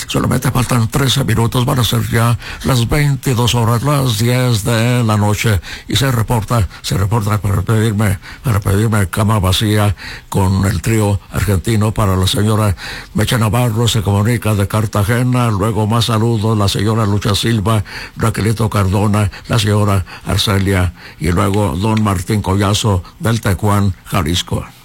Solamente faltan 13 minutos, van a ser ya las 22 horas, las 10 de la noche, y se reporta para pedirme cama vacía con el trío argentino para la señora Mecha Navarro, se comunica de Cartagena. Luego más saludos, la señora Lucha Silva, Raquelito Cardona, la señora Arcelia, y luego don Martín Collazo del Tecuán, Jalisco.